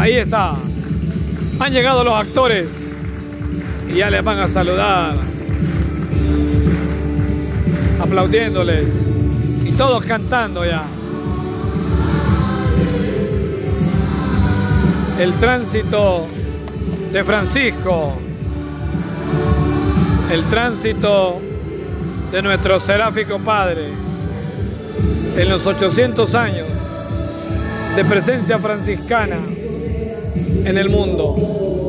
Ahí está. Han llegado los actores y ya les van a saludar, aplaudiéndoles y todos cantando ya. El tránsito de Francisco, el tránsito de nuestro seráfico Padre en los 800 años de presencia franciscana en el mundo.